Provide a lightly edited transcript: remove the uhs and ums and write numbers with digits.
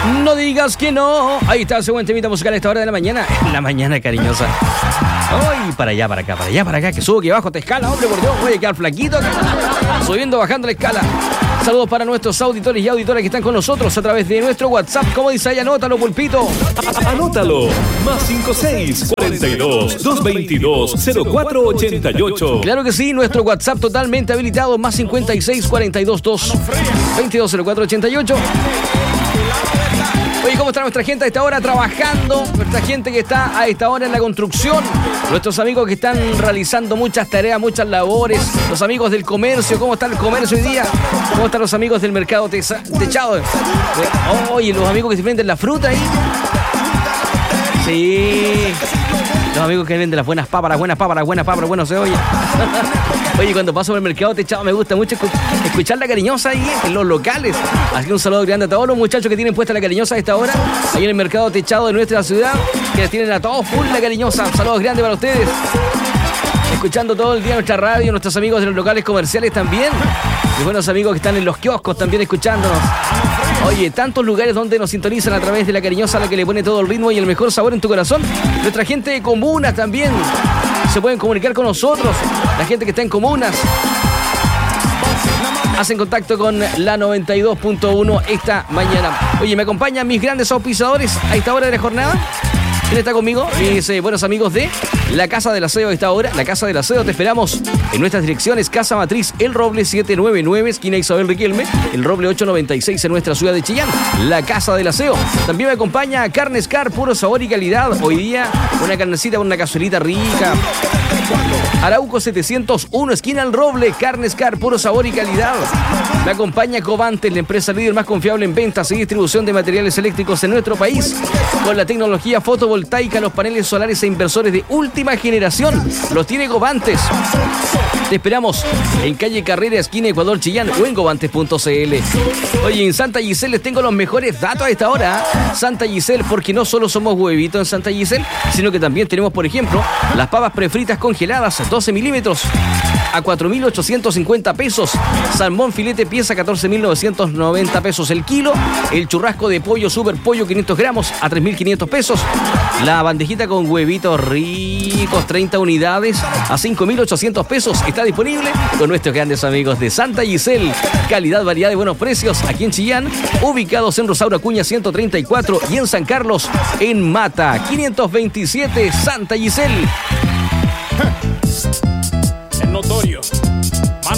No digas que no. Ahí está ese buen temita musical a esta hora de la mañana. En la mañana cariñosa. Ay, para allá, para acá, que subo, que bajo, te escala, hombre, por Dios. Voy a quedar flaquito acá. Subiendo, bajando la escala. Saludos para nuestros auditores y auditoras que están con nosotros a través de nuestro WhatsApp. ¿Cómo dice ahí? Anótalo, Pulpito. Anótalo. Más 56 42 222 0488. Claro que sí, nuestro WhatsApp totalmente habilitado. Más 56 42 222 0488. Oye, ¿cómo está nuestra gente a esta hora trabajando? Nuestra gente que está a esta hora en la construcción. Nuestros amigos que están realizando muchas tareas, muchas labores. Los amigos del comercio. ¿Cómo está el comercio hoy día? ¿Cómo están los amigos del mercado techado? Oye, los amigos que se venden la fruta ahí. Sí. Los amigos que venden las buenas papas, bueno se oye. Oye, cuando paso por el mercado techado me gusta mucho escuchar la cariñosa ahí en los locales. Así que un saludo grande a todos los muchachos que tienen puesta la cariñosa a esta hora, ahí en el mercado techado de nuestra ciudad, que les tienen a todos full la cariñosa. Saludos grandes para ustedes. Escuchando todo el día nuestra radio, nuestros amigos de los locales comerciales también. Y buenos amigos que están en los kioscos también escuchándonos. Oye, tantos lugares donde nos sintonizan a través de la cariñosa, a la que le pone todo el ritmo y el mejor sabor en tu corazón. Nuestra gente de comunas también se pueden comunicar con nosotros. La gente que está en comunas hacen contacto con la 92.1 esta mañana. Oye, me acompañan mis grandes auspiciadores a esta hora de la jornada. ¿Quién está conmigo? Mis buenos amigos de la Casa del Aseo a esta hora. La Casa del Aseo, te esperamos en nuestras direcciones. Casa Matriz, El Roble 799, esquina Isabel Riquelme. El Roble 896 en nuestra ciudad de Chillán. La Casa del Aseo. También me acompaña Carnes Car, puro sabor y calidad. Hoy día una carnecita con una cazuelita rica. Arauco 701, esquina El Roble. Carnes Car, puro sabor y calidad. Me acompaña Covantes, la empresa líder más confiable en ventas y distribución de materiales eléctricos en nuestro país. Con la tecnología fotovoltaica, los paneles solares e inversores de última generación. Los tiene Covantes. Te esperamos en calle Carrera, esquina Ecuador, Chillán, o en covantes.cl. Oye, en Santa Giselle les tengo los mejores datos a esta hora. Santa Giselle, porque no solo somos huevitos en Santa Giselle, sino que también tenemos, por ejemplo, las papas prefritas congeladas 12 milímetros a 4.850 pesos. Salmón filete pieza 14.990 pesos el kilo. El churrasco de pollo super pollo 500 gramos a 3.500 pesos. La bandejita con huevitos ricos 30 unidades a 5.800 pesos. Está disponible con nuestros grandes amigos de Santa Giselle. Calidad, variedad y buenos precios aquí en Chillán, ubicados en Rosaura Acuña 134 y en San Carlos en Mata 527. Santa Giselle,